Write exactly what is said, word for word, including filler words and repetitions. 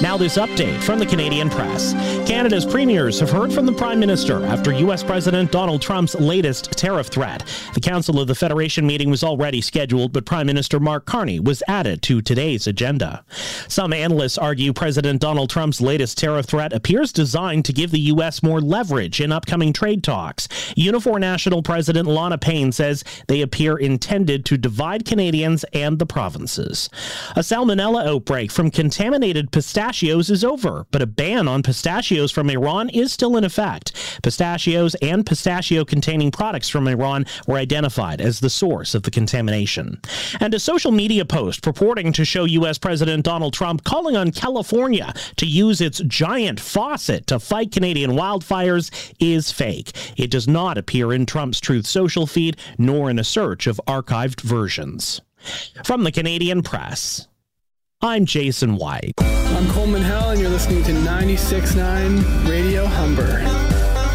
Now this update from the Canadian Press. Canada's premiers have heard from the Prime Minister after U S President Donald Trump's latest tariff threat. The Council of the Federation meeting was already scheduled, but Prime Minister Mark Carney was added to today's agenda. Some analysts argue President Donald Trump's latest tariff threat appears designed to give the U S more leverage in upcoming trade talks. Unifor National President Lana Payne says they appear intended to divide Canadians and the provinces. A salmonella outbreak from contaminated pistachios is over, but a ban on pistachios from Iran is still in effect. Pistachios and pistachio-containing products from Iran were identified as the source of the contamination. And a social media post purporting to show U S President Donald Trump calling on California to use its giant faucet to fight Canadian wildfires is fake. It does not appear in Trump's Truth Social feed, nor in a search of archived versions. From the Canadian Press, I'm Jason White. I'm Coleman Hell, and you're listening to ninety-six point nine Radio.